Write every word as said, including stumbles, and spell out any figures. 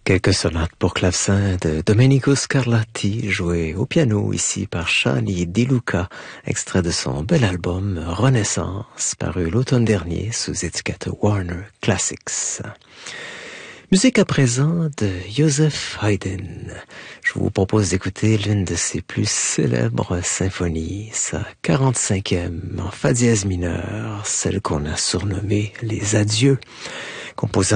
Quelques sonates pour clavecin de Domenico Scarlatti, joué au piano ici par Shani Di Luca, extrait de son bel album Renaissance, paru l'automne dernier sous étiquette Warner Classics. Musique à présent de Joseph Haydn. Je vous propose d'écouter l'une de ses plus célèbres symphonies, sa quarante-cinquième en fa dièse mineur, celle qu'on a surnommée Les Adieux, composée